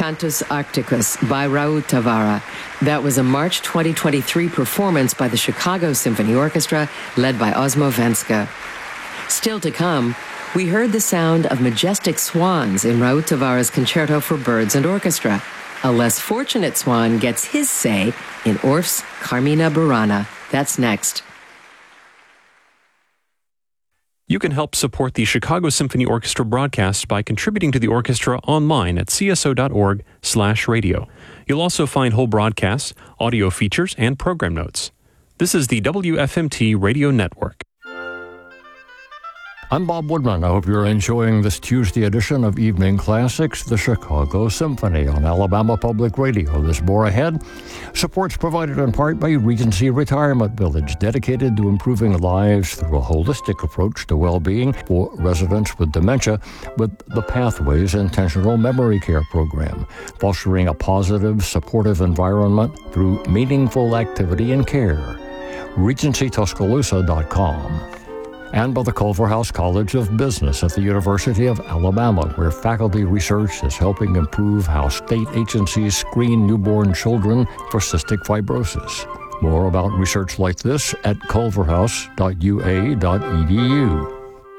Cantus Arcticus by Raul Tavara. That was a March 2023 performance by the Chicago Symphony Orchestra, led by Osmo Venska. Still to come, we heard the sound of majestic swans in Raul Tavara's Concerto for Birds and Orchestra. A less fortunate swan gets his say in Orff's Carmina Burana. That's next. You can help support the Chicago Symphony Orchestra broadcast by contributing to the orchestra online at cso.org/radio. You'll also find whole broadcasts, audio features, and program notes. This is the WFMT Radio Network. I'm Bob Woodman. I hope you're enjoying this Tuesday edition of Evening Classics, the Chicago Symphony on Alabama Public Radio. There's more ahead. Support's provided in part by Regency Retirement Village, dedicated to improving lives through a holistic approach to well-being for residents with dementia with the Pathways Intentional Memory Care Program, fostering a positive, supportive environment through meaningful activity and care. RegencyTuscaloosa.com. And by the Culverhouse College of Business at the University of Alabama, where faculty research is helping improve how state agencies screen newborn children for cystic fibrosis. More about research like this at culverhouse.ua.edu.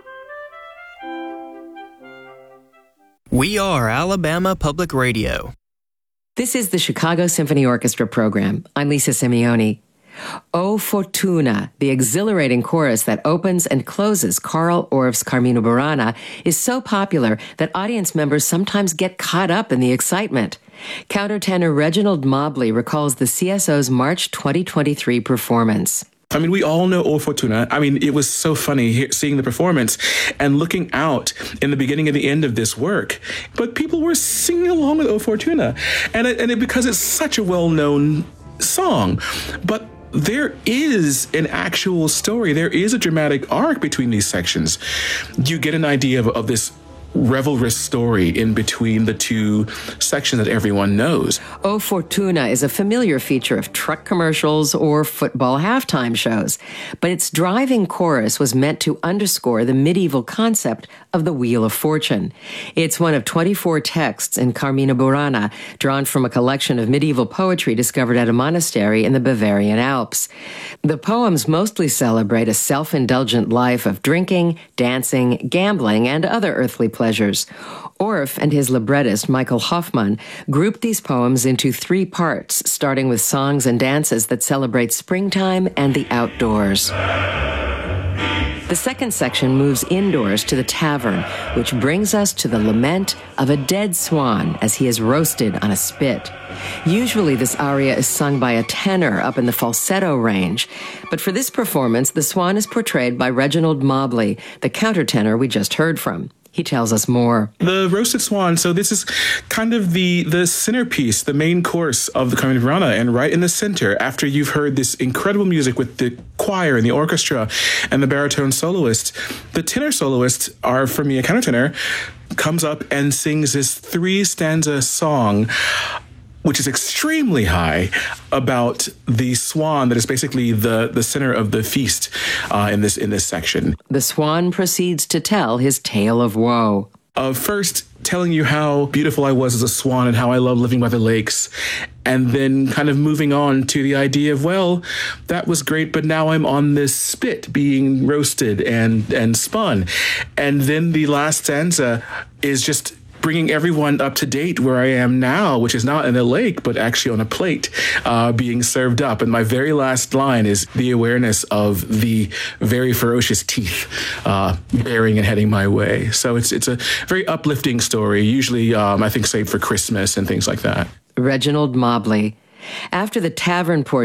We are Alabama Public Radio. This is the Chicago Symphony Orchestra program. I'm Lisa Simeoni. O Fortuna, the exhilarating chorus that opens and closes Carl Orff's Carmina Burana, is so popular that audience members sometimes get caught up in the excitement. Countertenor Reginald Mobley recalls the CSO's March 2023 performance. I mean, we all know O Fortuna. I mean, it was so funny seeing the performance and looking out in the beginning and the end of this work. But people were singing along with O Fortuna. Because it's such a well-known song. But there is an actual story. There is a dramatic arc between these sections. You get an idea of this revelrous story in between the two sections that everyone knows. O Fortuna is a familiar feature of truck commercials or football halftime shows, but its driving chorus was meant to underscore the medieval concept of the Wheel of Fortune. It's one of 24 texts in Carmina Burana, drawn from a collection of medieval poetry discovered at a monastery in the Bavarian Alps. The poems mostly celebrate a self-indulgent life of drinking, dancing, gambling, and other earthly pleasures. Orff and his librettist, Michael Hoffman, grouped these poems into 3 parts, starting with songs and dances that celebrate springtime and the outdoors. The second section moves indoors to the tavern, which brings us to the lament of a dead swan as he is roasted on a spit. Usually this aria is sung by a tenor up in the falsetto range, but for this performance, the swan is portrayed by Reginald Mobley, the countertenor we just heard from. He tells us more. The Roasted Swan, so this is kind of the centerpiece, the main course of the Carmina Burana, and right in the center, after you've heard this incredible music with the choir and the orchestra and the baritone soloist, the tenor soloist, for me a countertenor, comes up and sings this 3-stanza song, which is extremely high, about the swan that is basically the center of the feast in this section. The swan proceeds to tell his tale of woe. First, telling you how beautiful I was as a swan and how I love living by the lakes, and then kind of moving on to the idea of, well, that was great, but now I'm on this spit being roasted and spun. And then the last stanza is just bringing everyone up to date where I am now, which is not in a lake, but actually on a plate being served up. And my very last line is the awareness of the very ferocious teeth bearing and heading my way. So it's a very uplifting story, usually I think saved for Christmas and things like that. Reginald Mobley. After the tavern portion